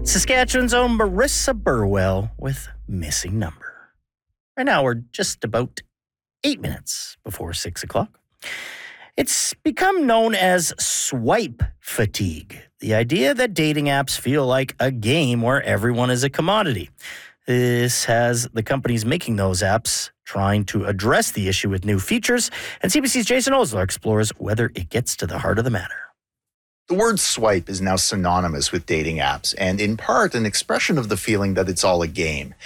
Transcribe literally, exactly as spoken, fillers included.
Saskatchewan's own Marissa Burwell with Missing Number. Right now, we're just about eight minutes before six o'clock. It's become known as swipe fatigue, the idea that dating apps feel like a game where everyone is a commodity. This has the companies making those apps trying to address the issue with new features, and C B C's Jason Osler explores whether it gets to the heart of the matter. The word swipe is now synonymous with dating apps, and in part an expression of the feeling that it's all a game.